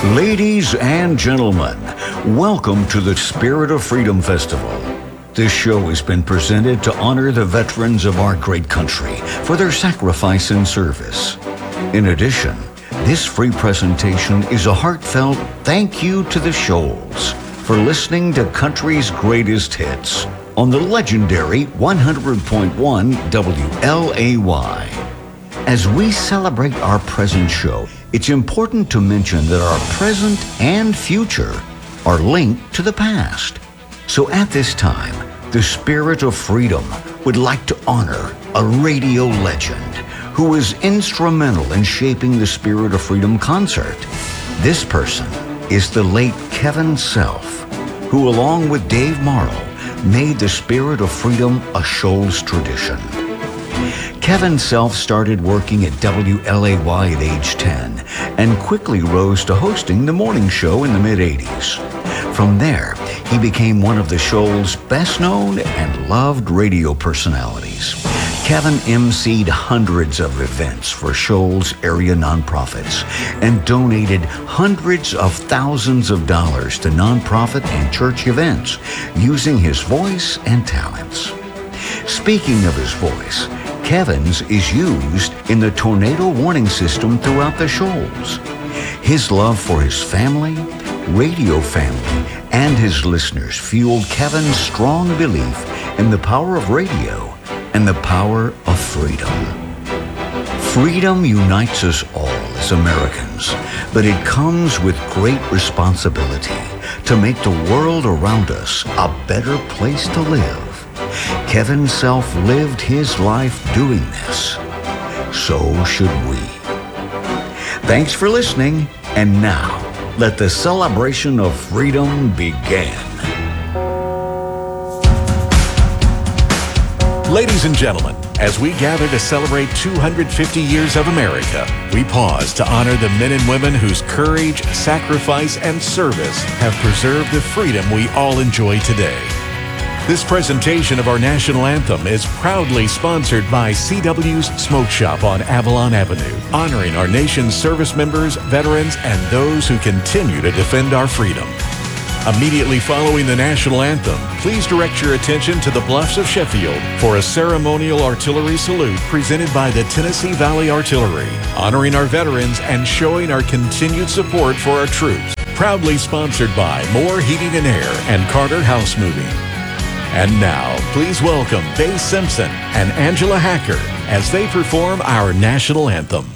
Ladies and gentlemen, welcome to the Spirit of Freedom Festival. This show has been presented to honor the veterans of our great country for their sacrifice and service. In addition, this free presentation is a heartfelt thank you to the Shoals for listening to country's greatest hits on the legendary 100.1 WLAY. As we celebrate our present show, it's important to mention that our present and future are linked to the past. So at this time, the Spirit of Freedom would like to honor a radio legend who was instrumental in shaping the Spirit of Freedom concert. This person is the late Kevin Self, who along with Dave Morrow made the Spirit of Freedom a Shoals tradition. Kevin Self started working at WLAY at age 10 and quickly rose to hosting the morning show in the mid-'80s. From there, he became one of the Shoals' best-known and loved radio personalities. Kevin emceed hundreds of events for Shoals area nonprofits and donated hundreds of thousands of dollars to nonprofit and church events using his voice and talents. Speaking of his voice, Kevin's is used in the tornado warning system throughout the Shoals. His love for his family, radio family, and his listeners fueled Kevin's strong belief in the power of radio and the power of freedom. Freedom unites us all as Americans, but it comes with great responsibility to make the world around us a better place to live. Kevin Self lived his life doing this. So should we. Thanks for listening, and now let the celebration of freedom begin. Ladies and gentlemen, as we gather to celebrate 250 years of America, we pause to honor the men and women whose courage, sacrifice, and service have preserved the freedom we all enjoy today. This presentation of our national anthem is proudly sponsored by CW's Smoke Shop on Avalon Avenue, honoring our nation's service members, veterans, and those who continue to defend our freedom. Immediately following the national anthem, please direct your attention to the Bluffs of Sheffield for a ceremonial artillery salute presented by the Tennessee Valley Artillery, honoring our veterans and showing our continued support for our troops. Proudly sponsored by Moore Heating and Air and Carter House Moving. And now, please welcome Bae Simpson and Angela Hacker as they perform our national anthem.